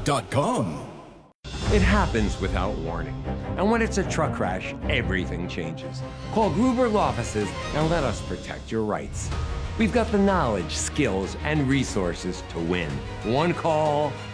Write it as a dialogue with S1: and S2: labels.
S1: Gruber.com.
S2: It happens without warning. And when it's a truck crash, everything changes. Call Gruber Law Offices and let us protect your rights. We've got the knowledge, skills, and resources to win. One call,